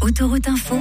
Autoroute Info,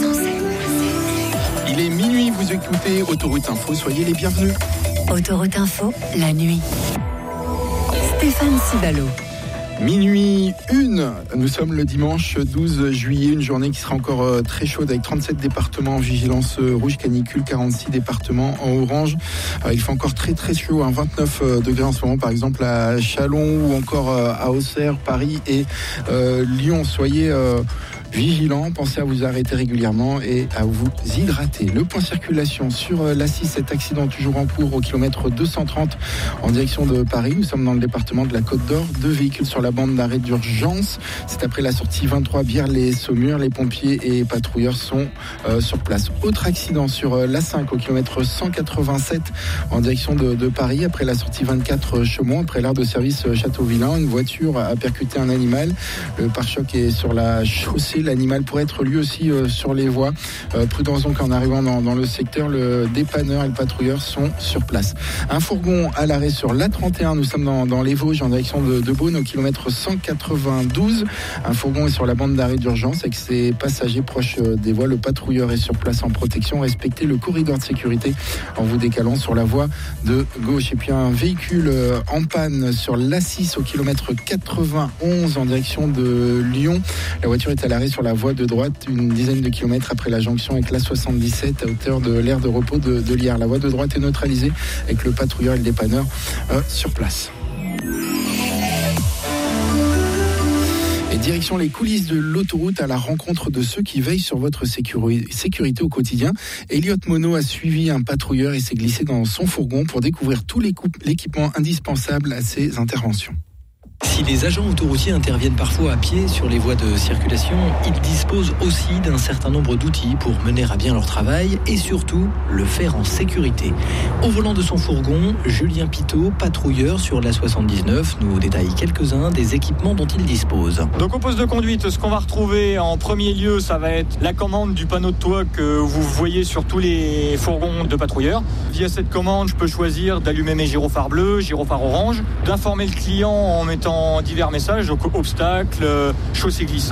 Il est minuit, vous écoutez Autoroute Info, soyez les bienvenus. Autoroute Info, la nuit. Stéphane Sidalo. Minuit 1, nous sommes le dimanche 12 juillet, une journée qui sera encore très chaude avec 37 départements en vigilance rouge canicule, 46 départements en orange. Il fait encore très très chaud, 29 degrés en ce moment par exemple à Châlons ou encore à Auxerre, Paris et Lyon. Soyez vigilants, pensez à vous arrêter régulièrement et à vous hydrater. Le point circulation sur l'A6, cet accident toujours en cours au kilomètre 230 en direction de Paris. Nous sommes dans le département de la Côte d'Or. 2 véhicules sur la bande d'arrêt d'urgence. C'est après la sortie 23 Bière-les-Saumur. Les pompiers et patrouilleurs sont sur place. Autre accident sur l'A5 au kilomètre 187 en direction de Paris. Après la sortie 24 Chaumont, après l'aire de service Château-Villain, une voiture a percuté un animal. Le pare-choc est sur la chaussée. L'animal pourrait être lui aussi sur les voies. Prudence donc en arrivant dans le secteur. Le dépanneur et le patrouilleur sont sur place. Un fourgon à l'arrêt sur l'A31. Nous sommes dans les Vosges en direction de Beaune au kilomètre 192. Un fourgon est sur la bande d'arrêt d'urgence avec ses passagers proches des voies. Le patrouilleur est sur place en protection. Respectez le corridor de sécurité en vous décalant sur la voie de gauche. Et puis un véhicule en panne sur l'A6 au kilomètre 91 en direction de Lyon. La voiture est à l'arrêt sur la voie de droite, une dizaine de kilomètres après la jonction avec l'A77 à hauteur de l'aire de repos de Lierre. La voie de droite est neutralisée avec le patrouilleur et le dépanneur sur place. Et direction les coulisses de l'autoroute à la rencontre de ceux qui veillent sur votre sécurité au quotidien. Elliot Monod a suivi un patrouilleur et s'est glissé dans son fourgon pour découvrir tout l'équipement indispensable à ses interventions. Si les agents autoroutiers interviennent parfois à pied sur les voies de circulation, ils disposent aussi d'un certain nombre d'outils pour mener à bien leur travail et surtout le faire en sécurité. Au volant de son fourgon, Julien Pitot, patrouilleur sur l'A79, nous détaille quelques-uns des équipements dont il dispose. Donc au poste de conduite, ce qu'on va retrouver en premier lieu, ça va être la commande du panneau de toit que vous voyez sur tous les fourgons de patrouilleurs. Via cette commande, je peux choisir d'allumer mes gyrophares bleus, gyrophares orange, d'informer le client en mettant divers messages, donc obstacles, chaussée glissante.